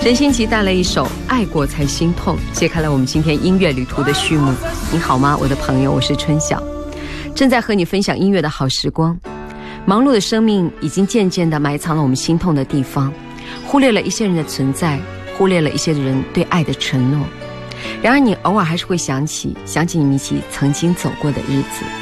陈星奇带来一首《爱过才心痛》，揭开了我们今天音乐旅途的序幕。你好吗，我的朋友，我是春晓，正在和你分享音乐的好时光。忙碌的生命已经渐渐地埋藏了我们心痛的地方，忽略了一些人的存在，忽略了一些人对爱的承诺。然而你偶尔还是会想起你们一起曾经走过的日子。